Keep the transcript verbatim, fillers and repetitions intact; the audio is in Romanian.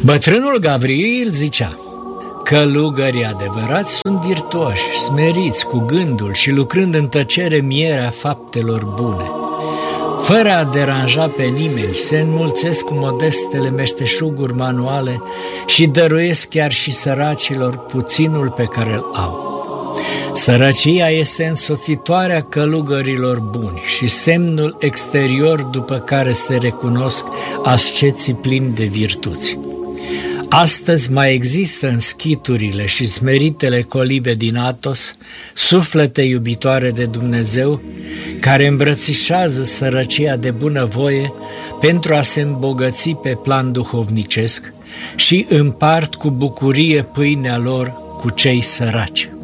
Bătrânul Gavril zicea: călugării adevărați sunt virtuoși, smeriți cu gândul și lucrând în tăcere mierea faptelor bune. Fără a deranja pe nimeni, se înmulțesc cu modestele meșteșuguri manuale și dăruiesc chiar și săracilor puținul pe care îl au. Sărăcia este însoțitoarea călugărilor buni și semnul exterior după care se recunosc asceții plini de virtuți. Astăzi mai există în schiturile și smeritele colibe din Athos suflete iubitoare de Dumnezeu care îmbrățișează sărăcia de bunăvoie pentru a se îmbogăți pe plan duhovnicesc și împart cu bucurie pâinea lor cu cei săraci.